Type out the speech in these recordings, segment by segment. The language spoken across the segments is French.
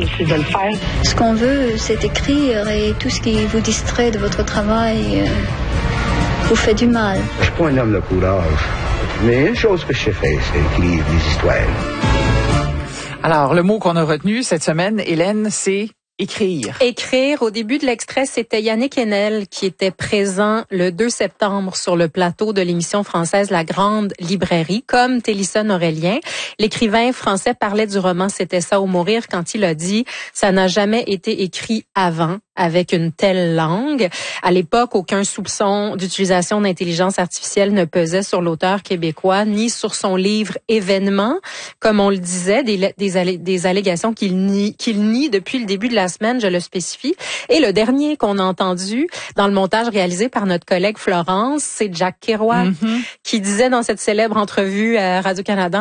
décide de le faire. Ce qu'on veut, c'est écrire et tout ce qui vous distrait de votre travail vous fait du mal. Je suis pas un homme de courage, mais une chose que je sais faire, c'est écrire des histoires. Alors, le mot qu'on a retenu cette semaine, Hélène, c'est écrire. Écrire. Au début de l'extrait, c'était Yannick Enel qui était présent le 2 septembre sur le plateau de l'émission française La Grande Librairie, comme Télisson Aurélien. L'écrivain français parlait du roman C'était ça ou mourir quand il a dit « Ça n'a jamais été écrit avant ». Avec une telle langue. À l'époque, aucun soupçon d'utilisation d'intelligence artificielle ne pesait sur l'auteur québécois, ni sur son livre Événements, comme on le disait, des allégations qu'il nie depuis le début de la semaine, je le spécifie. Et le dernier qu'on a entendu dans le montage réalisé par notre collègue Florence, c'est Jack Kerouac, qui disait dans cette célèbre entrevue à Radio-Canada en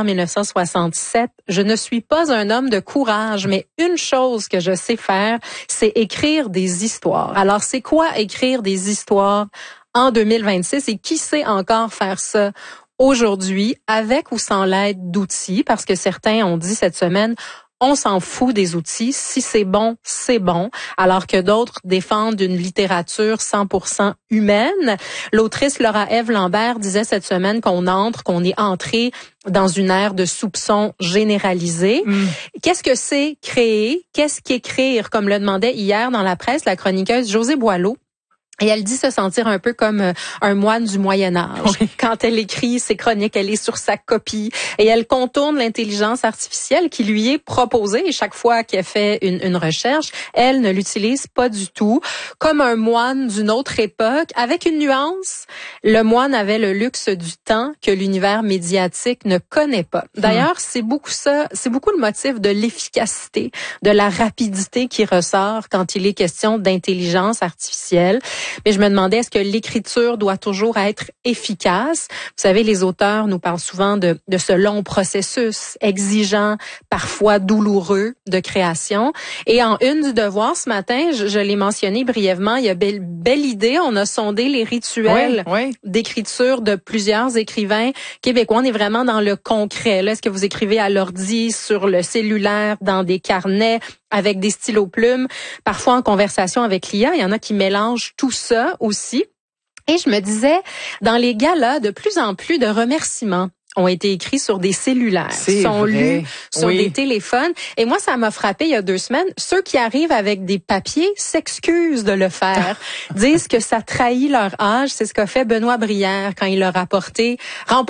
1967, « Je ne suis pas un homme de courage, mais une chose que je sais faire, c'est écrire des histoires. » Alors, c'est quoi écrire des histoires en 2026 et qui sait encore faire ça aujourd'hui avec ou sans l'aide d'outils? Parce que certains ont dit cette semaine, on s'en fout des outils. Si c'est bon, c'est bon. Alors que d'autres défendent une littérature 100% humaine. L'autrice Laura-Ève Lambert disait cette semaine qu'on est entré dans une ère de soupçons généralisés. Qu'est-ce que c'est créer? Qu'est-ce qu'écrire? Comme le demandait hier dans la presse la chroniqueuse Josée Boileau. Et elle dit se sentir un peu comme un moine du Moyen-Âge. Oui. Quand elle écrit ses chroniques, elle est sur sa copie et elle contourne l'intelligence artificielle qui lui est proposée. Et chaque fois qu'elle fait une recherche, elle ne l'utilise pas du tout. Comme un moine d'une autre époque, avec une nuance, le moine avait le luxe du temps que l'univers médiatique ne connaît pas. D'ailleurs, c'est beaucoup le motif de l'efficacité, de la rapidité qui ressort quand il est question d'intelligence artificielle. Mais je me demandais, est-ce que l'écriture doit toujours être efficace? Vous savez, les auteurs nous parlent souvent de ce long processus exigeant, parfois douloureux de création. Et en une du Devoir ce matin, je l'ai mentionné brièvement, il y a belle idée, on a sondé les rituels d'écriture de plusieurs écrivains québécois. On est vraiment dans le concret. Là, est-ce que vous écrivez à l'ordi, sur le cellulaire, dans des carnets, avec des stylos plumes, parfois en conversation avec l'IA? Il y en a qui mélangent tout ça aussi. Et je me disais, dans les galas, de plus en plus de remerciements ont été écrits sur des cellulaires, sont lus sur des téléphones. Et moi, ça m'a frappé il y a 2 semaines. Ceux qui arrivent avec des papiers s'excusent de le faire, disent que ça trahit leur âge. C'est ce qu'a fait Benoît Brière quand il a remporté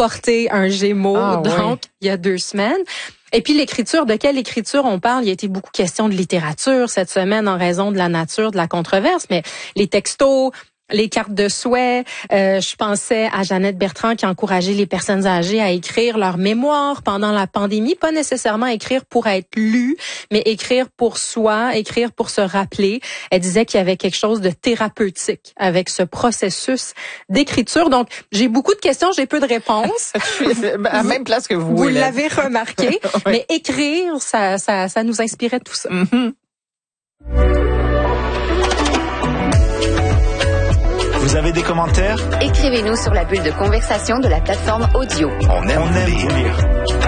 un Gémeaux, il y a 2 semaines. Et puis l'écriture, de quelle écriture on parle? Il y a été beaucoup question de littérature cette semaine en raison de la nature de la controverse, mais les textos, les cartes de souhait, je pensais à Jeannette Bertrand qui encourageait les personnes âgées à écrire leurs mémoires pendant la pandémie, pas nécessairement écrire pour être lu, mais écrire pour soi, écrire pour se rappeler. Elle disait qu'il y avait quelque chose de thérapeutique avec ce processus d'écriture. Donc, j'ai beaucoup de questions, j'ai peu de réponses. À la même place que vous. Vous l'avez remarqué, mais écrire, ça nous inspirait tout ça. Vous avez des commentaires? Écrivez-nous sur la bulle de conversation de la plateforme audio. On aime lire.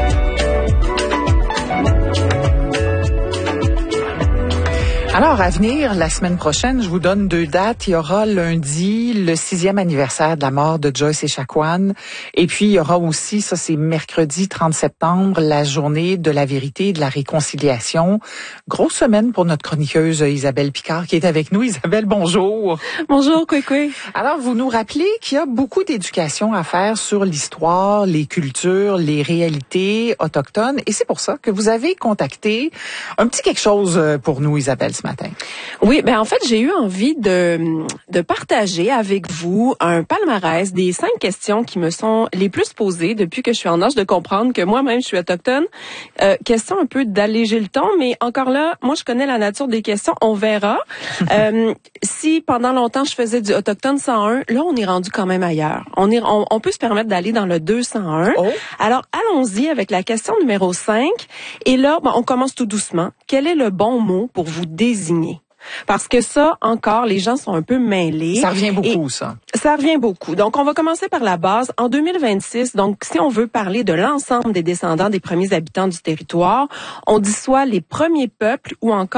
Alors, à venir, la semaine prochaine, je vous donne 2 dates. Il y aura lundi le 6e anniversaire de la mort de Joyce Echaquan. Et puis, il y aura aussi, ça c'est mercredi 30 septembre, la journée de la vérité et de la réconciliation. Grosse semaine pour notre chroniqueuse Isabelle Picard qui est avec nous. Isabelle, bonjour. Bonjour, Kwekwe. Alors, vous nous rappelez qu'il y a beaucoup d'éducation à faire sur l'histoire, les cultures, les réalités autochtones. Et c'est pour ça que vous avez contacté un petit quelque chose pour nous, Isabelle, ce matin. Oui, en fait, j'ai eu envie de partager avec vous un palmarès des 5 questions qui me sont les plus posées depuis que je suis en âge de comprendre que moi-même je suis autochtone. Question un peu d'alléger le ton, mais encore là, moi je connais la nature des questions, on verra. Si pendant longtemps je faisais du autochtone 101, là on est rendu quand même ailleurs. On peut se permettre d'aller dans le 201. Alors allons-y avec la question numéro 5. Et là, on commence tout doucement. Quel est le bon mot pour vous désigner? Parce que ça, encore, les gens sont un peu mêlés. Ça revient beaucoup, ça. Ça revient beaucoup. Donc, on va commencer par la base. En 2026, donc, si on veut parler de l'ensemble des descendants des premiers habitants du territoire, on dit soit les premiers peuples ou encore